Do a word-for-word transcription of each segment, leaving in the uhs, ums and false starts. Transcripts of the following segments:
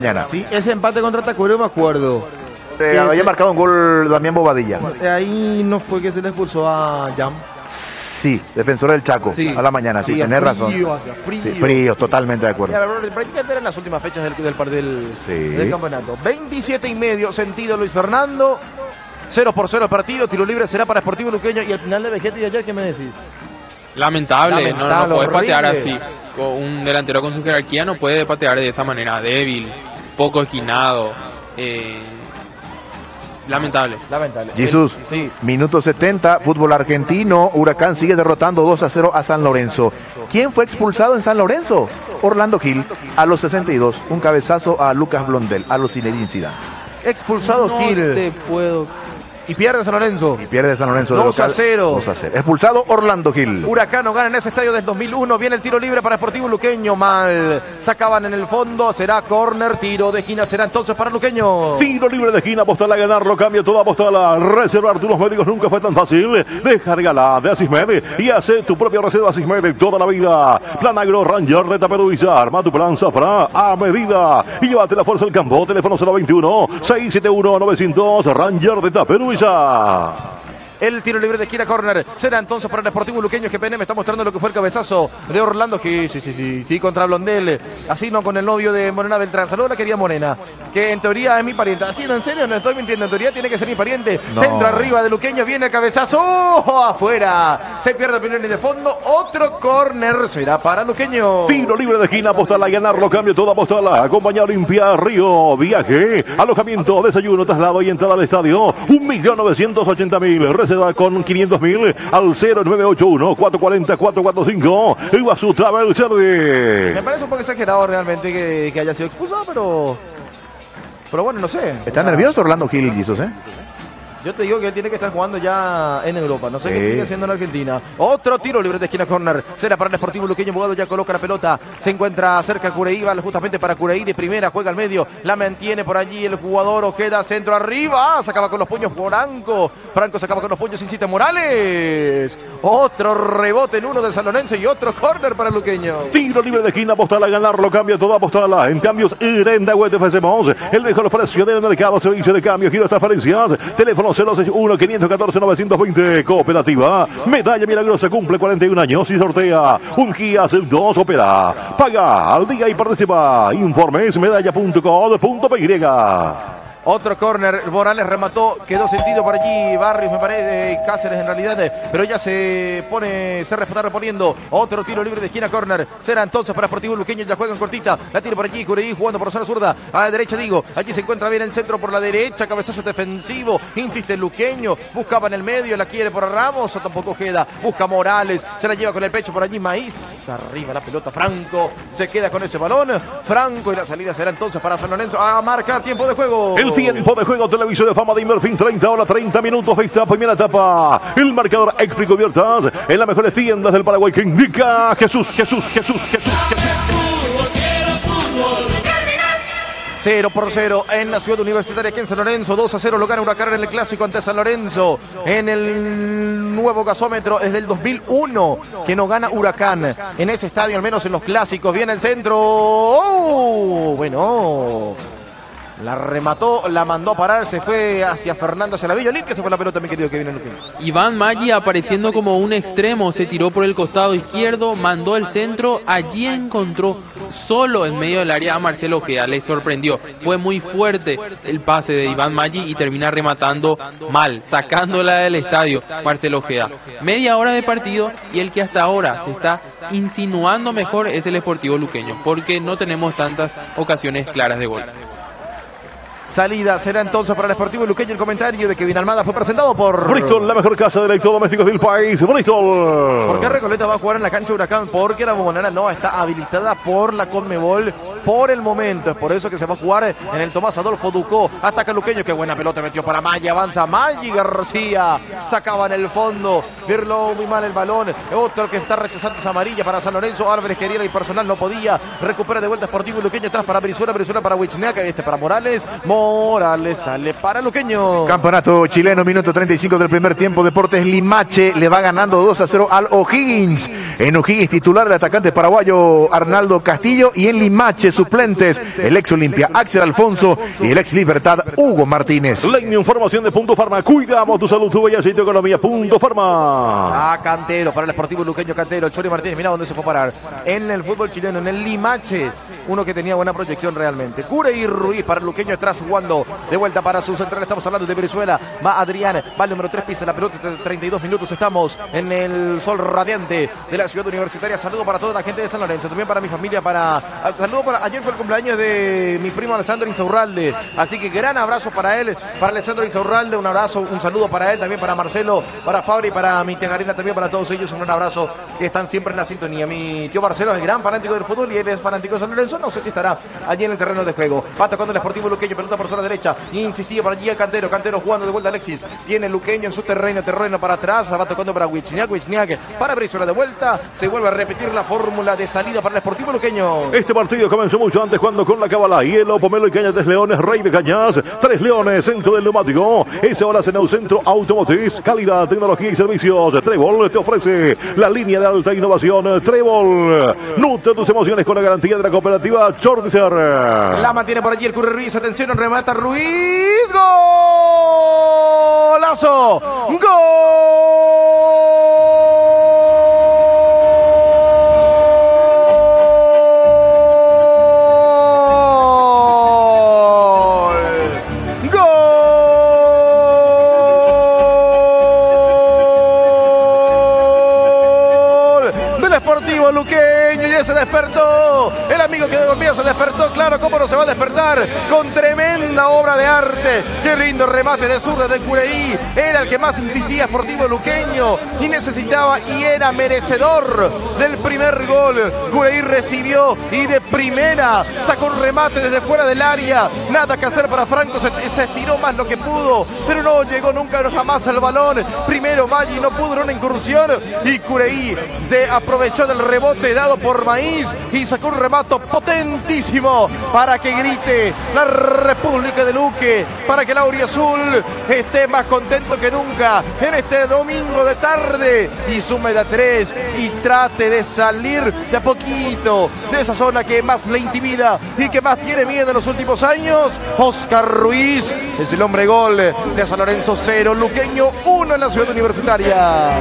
mañana. Sí, ese empate contra Tacuero me acuerdo. Eh, había ese... marcado un gol Damián Bobadilla. Ahí no fue que se le expulsó a Jam. Sí, defensor del Chaco, sí, a la mañana, sí, sí tenés razón. Frío, frío. Sí, frío, totalmente de acuerdo. Prácticamente eran las últimas fechas del, del, del, sí. del campeonato. veintisiete y medio, sentido Luis Fernando. cero por cero el partido, tiro libre será para Sportivo Luqueño. Y al final de Vegeta y de ayer, ¿qué me decís? Lamentable, Lamentable, no, no puede horrible. patear así. Con un delantero con su jerarquía no puede patear de esa manera, débil, poco esquinado. Eh, lamentable. Lamentable. Jesús, sí. Minuto setenta, fútbol argentino. Huracán sigue derrotando dos a cero a San Lorenzo. ¿Quién fue expulsado en San Lorenzo? Orlando Gil, a los sesenta y dos. Un cabezazo a Lucas Blondel, a los Zinedine Zidane. Expulsado no Gil. No te puedo... Y pierde San Lorenzo. Y pierde San Lorenzo. dos a cero. dos a cero. Expulsado Orlando Gil. Huracán no gana en ese estadio desde dos mil uno. Viene el tiro libre para Sportivo Luqueño. Mal. Sacaban en el fondo. Será córner. Tiro de esquina. Será entonces para Luqueño. Tiro libre de esquina. Apostar a ganarlo. Cambia todo. Apostar a reservar tus médicos. Nunca fue tan fácil. Descárgala de Asismed y hace tu propia reserva Asismed toda la vida. Plan Agro Ranger de Taperuiza. Arma tu plan Zafra a medida. Y llévate la fuerza del campo. Teléfono cero veintiuno, seiscientos setenta y uno, novecientos. Ranger de Taperuiza. El tiro libre de esquina, córner. Será entonces para el Sportivo Luqueño. G P N me está mostrando lo que fue el cabezazo de Orlando. Sí, sí, sí, sí, sí, contra Blondel. Así no con el novio de Morena Beltrán. Saludos a la querida Morena, que en teoría es mi pariente. Así no, en serio, no estoy mintiendo. En teoría tiene que ser mi pariente. No. Centro arriba de Luqueño. Viene el cabezazo. ¡Oh! Afuera. Se pierde el primer y de fondo. Otro córner será para Luqueño. Tiro libre de esquina. Apostarla a ganarlo. Cambio todo. Apostarla. Acompaña a Olimpia Río. Viaje. Alojamiento, desayuno, traslado y entrada al estadio. Un millón novecientos ochenta mil. Reserva con quinientos mil al cero nueve ocho uno, cuatro cuatro cero, cuatro cuatro cinco. Iguazú Travel Service. Me parece un poco exagerado realmente que, que haya sido expulsado, pero pero bueno, no sé. Está nervioso Orlando Gil, Jesús, ¿eh? Yo te digo que él tiene que estar jugando ya en Europa. No sé sí. qué sigue haciendo en Argentina. Otro tiro libre de esquina, córner. Será para el Sportivo Luqueño. Bogado ya coloca la pelota. Se encuentra cerca Cureí. Va justamente para Cureí de primera. Juega al medio. La mantiene por allí el jugador. Ojeda, centro arriba. Sacaba con los puños Franco. Franco sacaba con los puños. Insiste Morales. Otro rebote en uno de San Lorenzo y otro córner para el Luqueño. Tiro libre de esquina. Apostala a ganarlo. Cambia todo. Apostala. En cambios, Irenda Huete ofrecemos el mejor precio del mercado. Servicio de cambio. Giro de transferencias. Teléfono cero seis uno, quinientos catorce, novecientos veinte. Cooperativa Medalla Milagrosa cumple cuarenta y un años y sortea un Kia dos Opera. Paga al día y participa. Informes medalla punto com punto p y. Otro córner, Morales remató, quedó sentido por allí, Barrios me parece, Cáceres en realidad, pero ya se pone, se está reponiendo. Otro tiro libre de esquina, córner, será entonces para Sportivo Luqueño, ya juegan cortita, la tira por allí, Cureí jugando por zona zurda, a la derecha digo, allí se encuentra bien el centro por la derecha, cabezazo defensivo, insiste Luqueño, buscaba en el medio, la quiere por Ramos, o tampoco queda, busca Morales, se la lleva con el pecho por allí, Maíz, arriba la pelota, Franco, se queda con ese balón, Franco y la salida será entonces para San Lorenzo, a marcar tiempo de juego. El tiempo de juego, televisión de fama de Inmerfin, treinta horas, treinta minutos de esta primera etapa. El marcador Explico Cubiertas en las mejores tiendas del Paraguay que indica Jesús, Jesús, Jesús, Jesús, Jesús. cero por cero en la ciudad universitaria aquí en San Lorenzo. dos a cero lo gana Huracán en el clásico ante San Lorenzo. En el nuevo gasómetro desde el dos mil uno que no gana Huracán en ese estadio, al menos en los clásicos. Viene el centro. Oh, bueno. La remató, la mandó a parar, se fue hacia Fernando Celavillo. Limpia se fue la pelota, mi querido Kevin Luqueño. Iván Maggi apareciendo como un extremo, se tiró por el costado izquierdo, mandó el centro, allí encontró solo en medio del área a Marcelo Ojeda, le sorprendió. Fue muy fuerte el pase de Iván Maggi y termina rematando mal, sacándola del estadio Marcelo Ojeda. Media hora de partido y el que hasta ahora se está insinuando mejor es el Sportivo Luqueño, porque no tenemos tantas ocasiones claras de gol. Salida será entonces para el Sportivo Luqueño. El comentario de Kevin Almada fue presentado por Bristol, la mejor casa de electrodomésticos del país. Bristol. ¿Por qué Recoleta va a jugar en la cancha Huracán? Porque la Bombonera no está habilitada por la Conmebol por el momento. Es por eso que se va a jugar en el Tomás Adolfo Ducó. Ataca Luqueño, qué buena pelota metió para Maggi. Avanza Maggi García. Sacaba en el fondo. Virlo muy mal el balón. Otro que está rechazando esa amarilla para San Lorenzo. Álvarez quería y personal no podía. Recupera de vuelta Sportivo Luqueño. Atrás para Brizuela. Brizuela para Huichneaca. Este para Morales. Morales sale para Luqueño. Campeonato chileno, minuto treinta y cinco del primer tiempo. Deportes Limache le va ganando dos a cero al O'Higgins. En O'Higgins titular el atacante paraguayo Arnaldo Castillo y en Limache de suplentes, el ex Olimpia Axel Alfonso y el ex Libertad Hugo Martínez. La información de Punto Farma, cuidamos tu salud, tu belleza y tu economía. Punto Farma. Ah, Cantero, para el Sportivo Luqueño Cantero, Chori Martínez, mira dónde se fue a parar. En el fútbol chileno, en el Limache, uno que tenía buena proyección realmente. Cure y Ruiz para el Luqueño atrás jugando de vuelta para su central. Estamos hablando de Venezuela. Va Adrián, va el número tres, pisa la pelota. treinta y dos minutos estamos en el sol radiante de la ciudad universitaria. Saludo para toda la gente de San Lorenzo, también para mi familia, para saludo para ayer fue el cumpleaños de mi primo Alessandro Insaurralde, así que gran abrazo para él, para Alessandro Insaurralde, un abrazo, un saludo para él, también para Marcelo, para Fabri, para mi tía Garina, también para todos ellos, un gran abrazo, que están siempre en la sintonía. Mi tío Marcelo es gran fanático del fútbol y él es fanático de San Lorenzo, no sé si estará allí en el terreno de juego. Va tocando el Sportivo Luqueño, pelota por zona derecha, insistía por allí el Cantero, Cantero jugando de vuelta Alexis, tiene Luqueño en su terreno, terreno para atrás, va tocando para Wichniak, Wichniak para Brizuela de vuelta, se vuelve a repetir la fórmula de salida para el Sportivo Luqueño. Este partido comenzó mucho antes cuando con la Cabala, Hielo, Pomelo y Cañas, tres Leones, Rey de Cañas, tres Leones, centro del neumático, es ahora en el centro automotriz, calidad, tecnología y servicios. Trébol te ofrece la línea de alta innovación. Trébol, nutre tus emociones con la garantía de la cooperativa Chordicer. La mantiene por allí el Curre Ruiz, atención, remata Ruiz, golazo, gol. Luqueño ya se despertó, el amigo que dormía se despertó, claro, cómo no se va a despertar, con tremenda obra de arte, qué lindo remate de zurda de Cureí, era el que más insistía Sportivo Luqueño y necesitaba y era merecedor del primer gol. Cureí recibió y de primera sacó un remate desde fuera del área, nada que hacer para Franco, se, se estiró más lo que pudo, pero no llegó nunca jamás al balón. Primero Maggi no pudo en una incursión y Cureí se aprovechó del rebote dado por Maíz y sacó un remate potentísimo para que grite la República de Luque, para que el Auriazul esté más contento que nunca en este domingo de tarde y sume de a tres y trate de salir de a poquito de esa zona que más le intimida y que más tiene miedo en los últimos años. Oscar Ruiz es el hombre gol de San Lorenzo cero, Luqueño uno en la ciudad universitaria.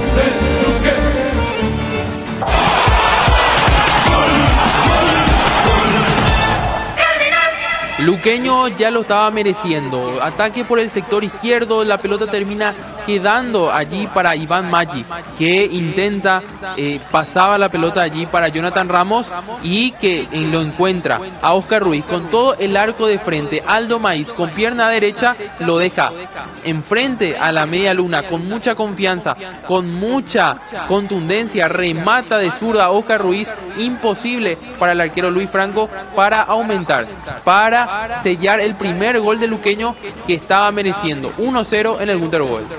Luqueño ya lo estaba mereciendo. Ataque por el sector izquierdo, la pelota termina quedando allí para Iván Maggi, que intenta, eh, pasaba la pelota allí para Jonathan Ramos y que eh, lo encuentra a Oscar Ruiz con todo el arco de frente. Aldo Maíz con pierna derecha lo deja enfrente a la media luna con mucha confianza, con mucha contundencia, remata de zurda Oscar Ruiz, imposible para el arquero Luis Franco para aumentar, para sellar el primer gol de Luqueño que estaba mereciendo. uno cero en el Gunter Gol.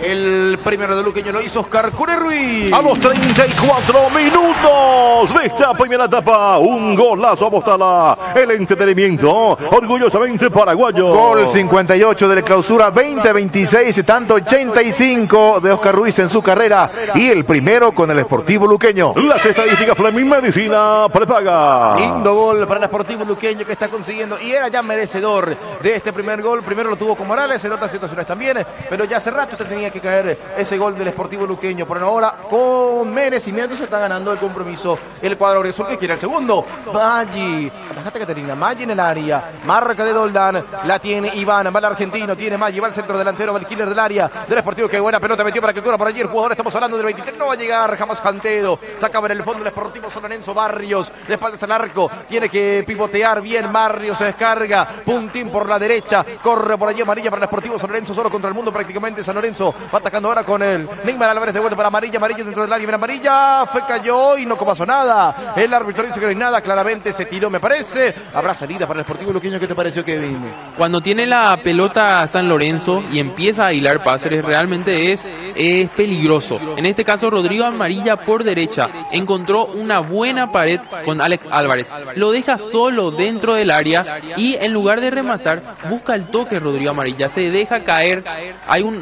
El primero de Luqueño lo hizo Oscar Cure Ruiz. A los treinta y cuatro minutos de esta primera etapa, un golazo a Mostala. El entretenimiento, orgullosamente paraguayo. Gol cincuenta y ocho de la clausura veinte veintiséis, tanto ochenta y cinco de Oscar Ruiz en su carrera y el primero con el Sportivo Luqueño. Las estadísticas Fleming Medicina prepaga. Lindo gol para el Sportivo Luqueño que está consiguiendo y era ya merecedor de este primer gol. Primero lo tuvo con Morales, en otras situaciones también, pero ya hace rato usted tenía que caer ese gol del Sportivo Luqueño. Por ahora, con merecimiento, se está ganando el compromiso el cuadro Auriazul, que quiere el segundo. Maggi, atajate Caterina, Maggi en el área, marca de Doldán, la tiene Iván, va el argentino, tiene Maggi, va el centro delantero, va el killer del área del Sportivo, que buena pelota metió para que corra por allí el jugador. Estamos hablando del veintitrés, no va a llegar jamás Cantedo, sacaba en el fondo el Sportivo San Lorenzo. Barrios, de espaldas al arco, tiene que pivotear bien, Barrios se descarga, puntín por la derecha, corre por allí amarilla para el Sportivo San Lorenzo, solo contra el mundo prácticamente San Lorenzo. Va atacando ahora con el Neymar Álvarez de vuelta para amarilla, amarilla dentro del área, amarilla, fue cayó y no pasó nada. El árbitro dice que no hay nada, claramente se tiró, me parece. Habrá salida para el Sportivo Luqueño. ¿Qué te pareció, Kevin? Cuando tiene la pelota San Lorenzo y empieza a hilar pases, realmente es, es peligroso. En este caso, Rodrigo Amarilla por derecha encontró una buena pared con Alex Álvarez. Lo deja solo dentro del área y en lugar de rematar, busca el toque Rodrigo Amarilla. Se deja caer. Hay un pequeño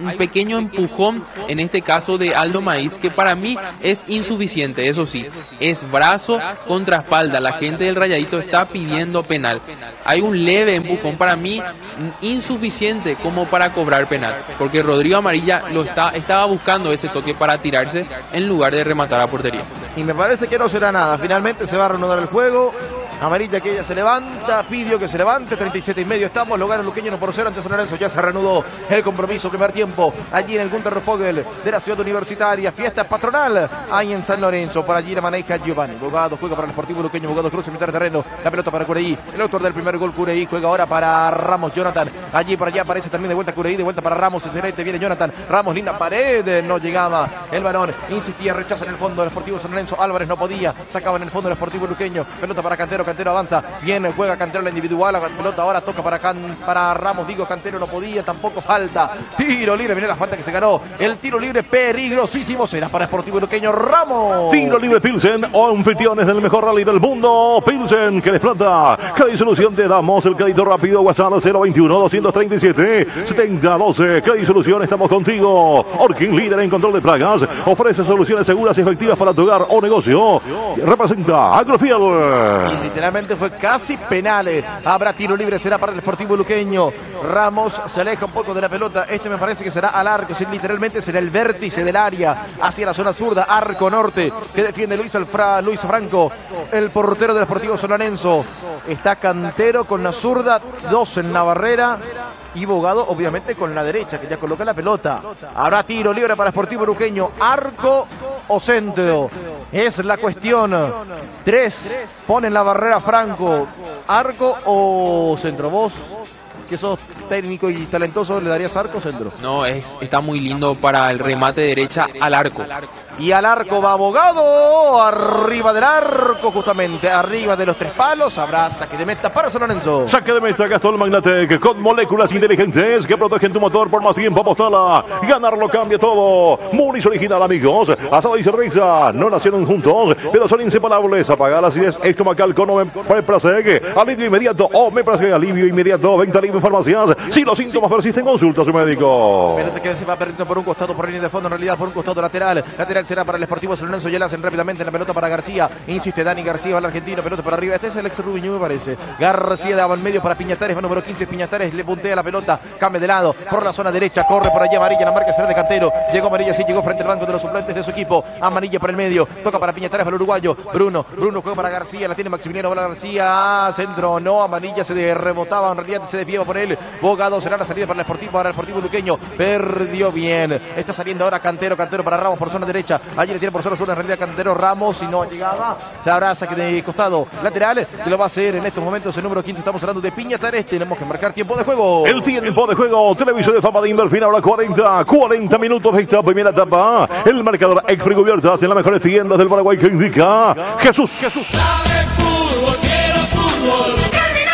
pequeño empujón, en este caso de Aldo Maiz, que para mí es insuficiente. Eso sí, es brazo contra espalda. La gente del Rayadito está pidiendo penal. Hay un leve empujón, para mí insuficiente como para cobrar penal, porque Rodrigo Amarilla lo está, estaba buscando ese toque para tirarse en lugar de rematar a portería. Y me parece que no será nada. Finalmente se va a reanudar el juego. Amarilla que ella se levanta, pidió que se levante, treinta y siete y medio estamos, lo gana el luqueño uno por cero ante San Lorenzo, ya se reanudó el compromiso, primer tiempo, allí en el Gunter Fogel de la ciudad universitaria, fiesta patronal, ahí en San Lorenzo, para allí la maneja Giovanni, Bogado juega para el Sportivo Luqueño, Bogado cruza en mitad de terreno, la pelota para Cureí, el autor del primer gol Cureí, juega ahora para Ramos, Jonathan, allí por allá aparece también de vuelta Cureí, de vuelta para Ramos, excelente, viene Jonathan, Ramos, linda pared, no llegaba el balón, insistía, rechaza en el fondo del Sportivo San Lorenzo, Álvarez no podía, sacaba en el fondo del Sportivo Luqueño, pelota para Cantero, Cantero avanza, bien juega Cantero la individual, la pelota ahora toca para, Can, para Ramos, digo Cantero no podía, tampoco falta, tiro libre, viene la falta que se ganó, el tiro libre peligrosísimo, será para Sportivo Luqueño, Ramos. Tiro libre Pilsen, anfitriones del mejor rally del mundo, Pilsen que les planta, Crédito Solución te damos el crédito rápido, WhatsApp cero veintiuno, doscientos treinta y siete, setenta doce, Crédito Solución, estamos contigo, Orkin, líder en control de plagas, ofrece soluciones seguras y efectivas para tu hogar o negocio, representa Agrofiel. Y literalmente fue casi penales. Habrá tiro libre, será para el Sportivo Luqueño. Ramos se aleja un poco de la pelota. Este me parece que será al arco. Sí, literalmente será el vértice del área hacia la zona zurda. Arco norte que defiende Luis, Alfra, Luis Franco, el portero del Sportivo San Lorenzo. Está Cantero con la zurda, dos en la barrera. Y Bogado obviamente con la derecha, que ya coloca la pelota. Habrá tiro libre para Sportivo Luqueño. Arco o centro. Es la cuestión. Tres. Ponen la barrera Franco. Arco o centro. Vos, que sos técnico y talentoso, ¿le darías arco o centro? No, es, está muy lindo para el remate derecha al arco. Y al arco va Bogado, arriba del arco, justamente arriba de los tres palos, habrá saque de meta para San Lorenzo. Saque de meta, Gastón Magnatec, con moléculas inteligentes que protegen tu motor por más tiempo. Apostala, ganarlo cambia todo. Munis original, amigos. Asada y cerveza no nacieron juntos, pero son inseparables. Apagar la acidez estomacal con Omeprazole, alivio inmediato. Omeprazole, alivio inmediato. Venta libre en farmacias. Si los síntomas persisten, consulta a su médico. Pero que se va perdiendo por un costado, por línea de fondo, en realidad por un costado lateral. Lateral será para el Sportivo San Lorenzo, ya la hacen rápidamente la pelota para García, insiste Dani García, va el argentino, pelota para arriba, este es el ex Rubiño me parece, García daba en medio para Piñatares, va número quince, Piñatares le puntea la pelota, cambia de lado, por la zona derecha, corre por allá Amarilla, la marca será de Cantero, llegó Amarilla, sí, llegó frente al banco de los suplentes de su equipo, Amarilla por el medio, toca para Piñatares, para el uruguayo, Bruno, Bruno juega para García, la tiene Maximiliano, va García, centro, no, Amarilla se rebotaba, en realidad se desviaba por él, Bogado será la salida para el Sportivo, para el Sportivo Luqueño, perdió bien, está saliendo ahora Cantero, Cantero para Ramos por zona derecha, allí le tiene por zona sur, en realidad Cantero, Ramos, si no llegaba, se abraza que de costado lateral, que lo va a hacer en estos momentos el número quince, estamos hablando de Piñatares, tenemos que marcar tiempo de juego. El tiempo de juego, televisor de fama de Inverfina, ahora cuarenta, cuarenta minutos de esta primera etapa, el marcador ex frigobiertas en las mejores tiendas del Paraguay que indica Jesús, Jesús. Sabe fútbol, quiero fútbol.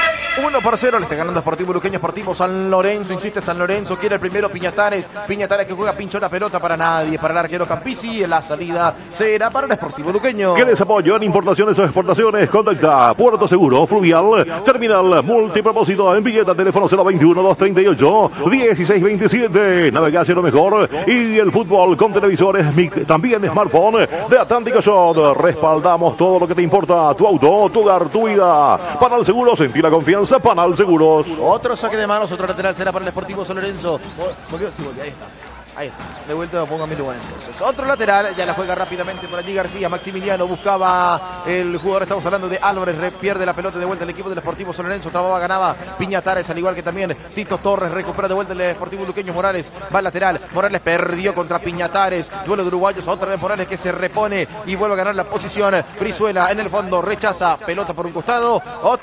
uno por cero, le está ganando Sportivo Luqueño, Sportivo San Lorenzo, insiste San Lorenzo, quiere el primero Piñatares, Piñatares que juega, pinchó la pelota para nadie, para el arquero Campisi, en la salida será para el Sportivo Luqueño. ¿Quieres apoyo en importaciones o exportaciones? Contacta Puerto Seguro, Fluvial, Terminal, Multipropósito, en billeta, teléfono cero veintiuno, doscientos treinta y ocho, dieciséis veintisiete, navegación lo mejor, y el fútbol con televisores, también smartphone, de Atlántico Shot, respaldamos todo lo que te importa, tu auto, tu hogar, tu vida, Panal Seguros, sentir la confianza, Panal Seguros. Otro saque de manos, otro lateral será para el Sportivo San Lorenzo. Volvió, sí, volvió, ahí está. Ahí está, de vuelta pongo a mi lugar entonces. Otro lateral, ya la juega rápidamente por allí García, Maximiliano buscaba el jugador, estamos hablando de Álvarez, pierde la pelota de vuelta el equipo del Sportivo San Lorenzo, trababa, ganaba Piñatares, al igual que también Tito Torres, recupera de vuelta el Sportivo Luqueño, Morales va al lateral, Morales perdió contra Piñatares, duelo de uruguayos, otra vez Morales que se repone y vuelve a ganar la posición, Brizuela en el fondo, rechaza, pelota por un costado,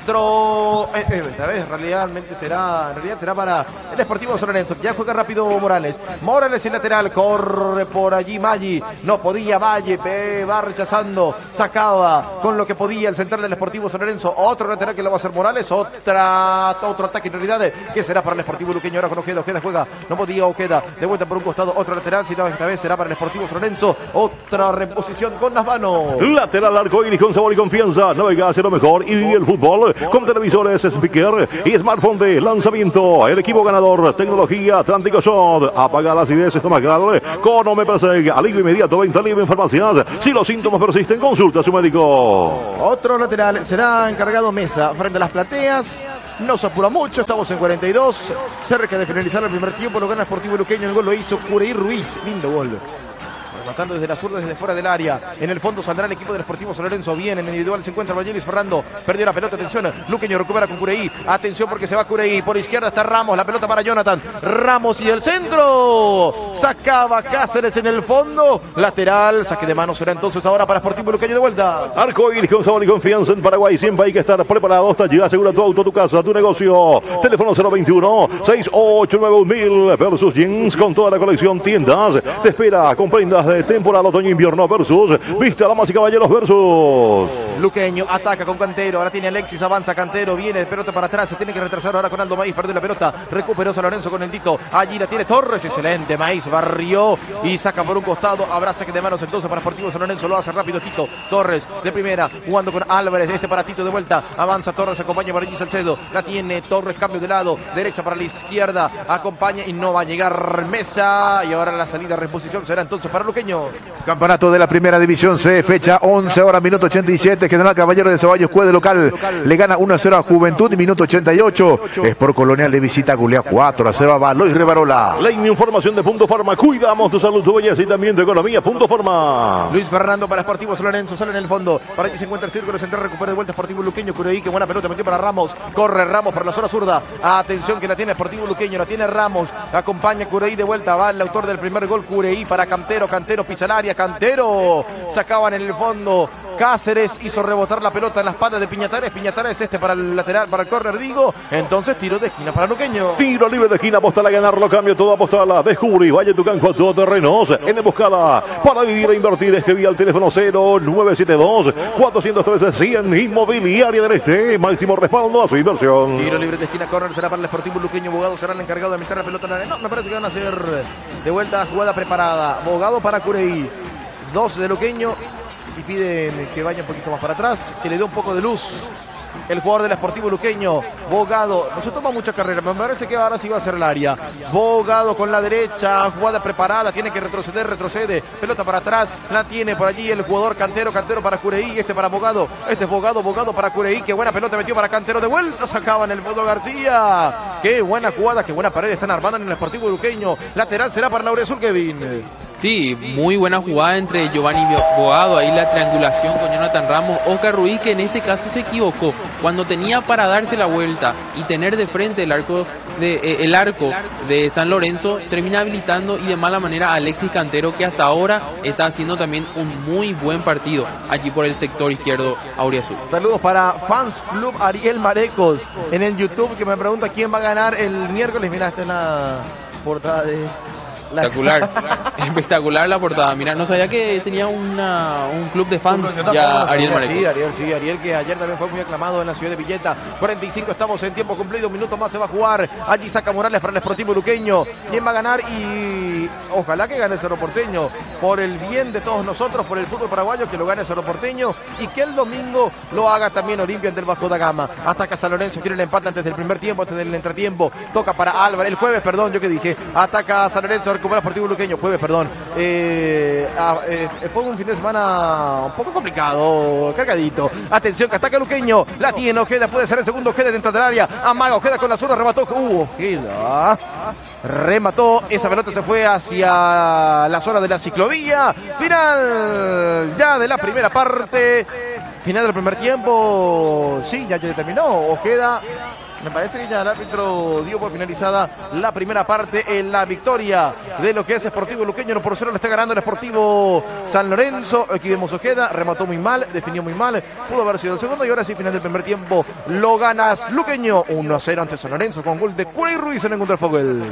otro, eh, eh, esta vez realmente será, en realidad será para el Sportivo San Lorenzo, ya juega rápido Morales, Morales el lateral, corre por allí Maggi, no podía Valle, va rechazando, sacaba con lo que podía el central del Sportivo San Lorenzo, otro lateral que lo va a hacer Morales, otra, otro ataque en realidad que será para el Sportivo Luqueño, ahora con Ojeda, Ojeda juega, no podía Ojeda, de vuelta por un costado, otro lateral, sino esta vez será para el Sportivo San Lorenzo, otra reposición con las manos. Lateral arcoíris con sabor y confianza, navega hacia lo mejor y el fútbol con televisores, speaker y smartphone de lanzamiento, el equipo ganador, tecnología Atlántico Shot, apaga la acidez acidez estomacal con Omeprazol, alivio inmediato, venta libre en farmacias. Si los síntomas persisten, consulta a su médico. Otro lateral será encargado Mesa frente a las plateas. No se apura mucho, estamos en cuarenta y dos. Cerca de finalizar el primer tiempo, lo gana Sportivo Luqueño. El gol lo hizo Cureí Ruiz. Lindo gol. Rematando desde la zurda, desde fuera del área. En el fondo saldrá el equipo del Sportivo San Lorenzo. Bien, en el individual se encuentra Vallelis Ferrando. Perdió la pelota, atención. Luqueño recupera con Cureí. Atención porque se va Cureí. Por izquierda está Ramos. La pelota para Jonathan. Ramos y el centro. Sacaba Cáceres en el fondo. Lateral. Saque de mano será entonces ahora para Sportivo Luqueño de vuelta. Arcoíris con sabor y confianza en Paraguay. Siempre hay que estar preparado. Hasta allí asegura tu auto, tu casa, tu negocio. Teléfono cero veintiuno, seiscientos ochenta y nueve mil versus Jeans con toda la colección tiendas. Te espera con prendas de temporada otoño-invierno versus Vista Damas y Caballeros versus Luqueño ataca con Cantero. Ahora tiene Alexis, avanza Cantero. Viene pelota para atrás. Se tiene que retrasar ahora con Aldo Maíz. Perdió la pelota. Recuperó San Lorenzo con el Tito. Allí la tiene Torres. Excelente. Maíz barrió y saca por un costado. Habrá saque de manos entonces para Sportivo San Lorenzo. Lo hace rápido Tito. Torres de primera. Jugando con Álvarez. Este para Tito de vuelta. Avanza Torres. Acompaña por allí Salcedo. La tiene Torres. Cambio de lado. Derecha para la izquierda. Acompaña y no va a llegar Mesa. Y ahora la salida reposición será entonces para Luqueño. Campeonato de la Primera División C, fecha once horas, minuto ochenta y siete. General Caballero de Ceballos Cue de local. Le gana uno a cero a Juventud y minuto ochenta y ocho. Sport Colonial de visita golea cuatro a cero a Baloy Rivarola. La información de Punto Farma. Cuidamos tu salud, tu belleza y también tu economía. Punto Farma. Luis Fernando para Sportivo San Lorenzo. Sale en el fondo. Para allí se encuentra el círculo central. Recupera de vuelta Sportivo Luqueño. Cureí, que buena pelota metió para Ramos. Corre Ramos por la zona zurda. Atención que la tiene Sportivo Luqueño. La tiene Ramos. Acompaña Cureí de vuelta. Va el autor del primer gol. Cureí para Cantero. Cantero pisa el área. Cantero. Sacaban en el fondo. Cáceres hizo rebotar la pelota en las patas de Piñatares. Piñatares este para el lateral, para el córner, digo. Entonces tiro de esquina para Luqueño. Tiro libre de esquina, apostar a ganarlo, cambio todo, apostar a descubrir. Valle Tucán con todo terrenos. En emboscada para vivir e invertir. Escribí al teléfono cero nueve siete dos, cuatro uno tres, cien. Inmobiliaria del Este. Máximo respaldo a su inversión. Tiro libre de esquina, córner será para el Sportivo Luqueño. Bogado será el encargado de meter la pelota en la arena. No, me parece que van a hacer de vuelta jugada preparada. Bogado para Cureí. Dos de Luqueño. Y piden que vaya un poquito más para atrás, que le dé un poco de luz el jugador del Sportivo Luqueño. Bogado, no se toma mucha carrera, me parece que ahora sí va a ser el área. Bogado con la derecha, jugada preparada, tiene que retroceder, retrocede, pelota para atrás, la tiene por allí el jugador Cantero, Cantero para Cureí, este para Bogado, este es Bogado, Bogado para Cureí, qué buena pelota metió para Cantero, de vuelta sacaban el fondo García, qué buena jugada, qué buena pared están armando en el Sportivo Luqueño. Lateral será para Laureazul, Kevin. Sí, muy buena jugada entre Giovanni Bogado, ahí la triangulación con Jonathan Ramos. Oscar Ruiz, que en este caso se equivocó, cuando tenía para darse la vuelta y tener de frente el arco de, eh, el arco de San Lorenzo, termina habilitando y de mala manera a Alexis Cantero, que hasta ahora está haciendo también un muy buen partido allí por el sector izquierdo auriazul. Saludos para Fans Club Ariel Marecos en el YouTube, que me pregunta quién va a ganar el miércoles. Mira, esta es la portada de... La... Espectacular, espectacular la portada. Mira, no sabía que tenía una, un club de fans ya Ariel Marecos. Sí, Ariel, sí, Ariel, que ayer también fue muy aclamado en la ciudad de Villeta. cuarenta y cinco, estamos en tiempo cumplido, un minuto más se va a jugar. Allí saca Morales para el Sportivo Luqueño. ¿Quién va a ganar? Y ojalá que gane Cerro Porteño, por el bien de todos nosotros, por el fútbol paraguayo, que lo gane Cerro Porteño y que el domingo lo haga también Olimpia del Vasco da Gama. Ataca San Lorenzo, quiere el empate antes del primer tiempo, antes del entretiempo. Toca para Álvarez, el jueves, perdón, yo que dije. Ataca San Lorenzo, recupera Sportivo Luqueño, jueves, perdón. Eh, eh, fue un fin de semana un poco complicado, cargadito. Atención, que ataca Luqueño, la tiene Ojeda, puede ser el segundo Ojeda dentro del área. Amaga Ojeda con la zurda, remató. Uh, Ojeda. Remató, esa pelota se fue hacia la zona de la ciclovía. Final ya de la primera parte. Final del primer tiempo. Sí, ya, ya terminó. Ojeda. Me parece que ya el árbitro dio por finalizada la primera parte en la victoria de lo que es Sportivo Luqueño. uno por cero le está ganando el Sportivo San Lorenzo. Aquí vemos Ojeda, remató muy mal, definió muy mal. Pudo haber sido el segundo y ahora sí, final del primer tiempo, lo ganas Luqueño. uno a cero ante San Lorenzo con gol de Cureí Ruiz en el Gunterfogel.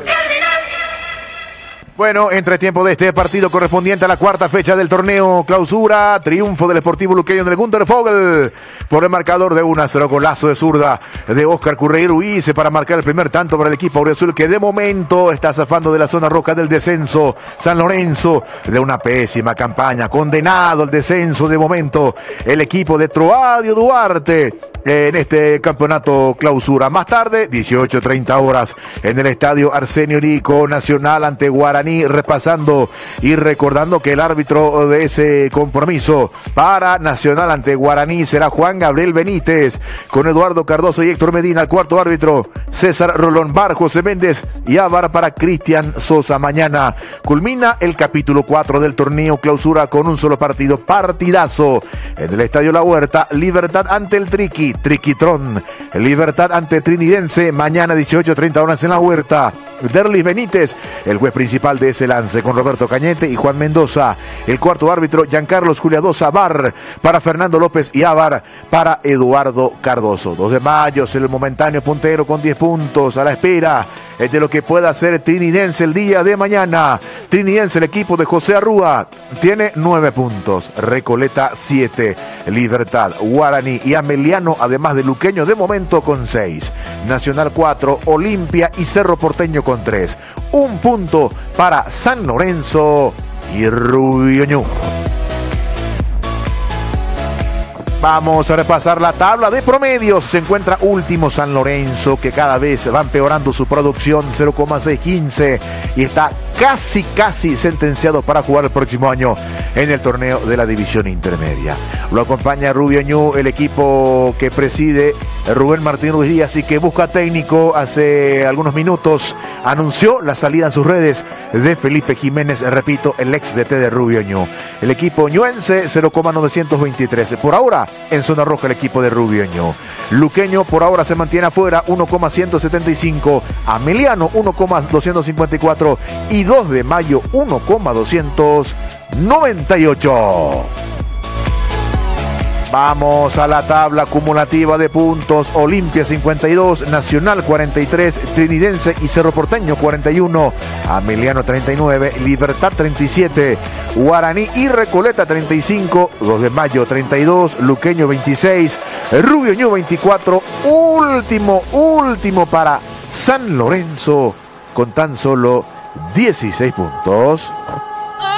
Bueno, entretiempo de este partido correspondiente a la cuarta fecha del torneo clausura. Triunfo del Sportivo Luqueño en el Gunterfogel por el marcador de uno a cero. Golazo de zurda de Oscar Cureí Ruiz para marcar el primer tanto para el equipo auriazul, que de momento está zafando de la zona roja del descenso. San Lorenzo, de una pésima campaña, condenado al descenso de momento el equipo de Troadio Duarte en este campeonato clausura. Más tarde, dieciocho treinta horas, en el estadio Arsenio Rico, Nacional ante Guaraní Guaraní, repasando y recordando que el árbitro de ese compromiso para Nacional ante Guaraní será Juan Gabriel Benítez, con Eduardo Cardoso y Héctor Medina, el cuarto árbitro César Rolón Bar, José Méndez y Ávar para Cristian Sosa. Mañana culmina el capítulo cuatro del torneo clausura con un solo partido, partidazo en el Estadio La Huerta, Libertad ante el Triqui, Triquitrón, Libertad ante Trinidense, mañana dieciocho treinta horas en La Huerta. Derlis Benítez, el juez principal de ese lance, con Roberto Cañete y Juan Mendoza. El cuarto árbitro, Giancarlos Juliadosa Bar, para Fernando López y Ávar, para Eduardo Cardoso. dos de mayo, el momentáneo puntero con diez puntos, a la espera de lo que pueda hacer Trinidense el día de mañana. Trinidense, el equipo de José Arrúa, tiene nueve puntos, Recoleta siete, Libertad, Guaraní y Ameliano, además de Luqueño de momento con seis, Nacional cuatro, Olimpia y Cerro Porteño con tres. Un punto para San Lorenzo y Rubio Ñu. Vamos a repasar la tabla de promedios. Se encuentra último San Lorenzo, que cada vez va empeorando su producción, cero coma seiscientos quince, y está casi, casi sentenciado para jugar el próximo año en el torneo de la división intermedia. Lo acompaña Rubio Ñu, el equipo que preside Rubén Martín Ruiz Díaz y que busca técnico. Hace algunos minutos anunció la salida en sus redes de Felipe Jiménez, repito, el ex D T de Rubio Ñu. El equipo ñuense, cero coma novecientos veintitrés. Por ahora, en zona roja el equipo de Rubio Ñu. Luqueño por ahora se mantiene afuera, uno coma ciento setenta y cinco. Ameliano, uno coma doscientos cincuenta y cuatro. Y dos de mayo, uno coma doscientos noventa y ocho. Vamos a la tabla acumulativa de puntos. Olimpia cincuenta y dos, Nacional cuarenta y tres, Trinidense y Cerro Porteño cuarenta y uno, Ameliano treinta y nueve, Libertad treinta y siete, Guaraní y Recoleta treinta y cinco, dos de mayo treinta y dos, Luqueño veintiséis, Rubio Ñu veinticuatro, último, último para San Lorenzo con tan solo dieciséis puntos.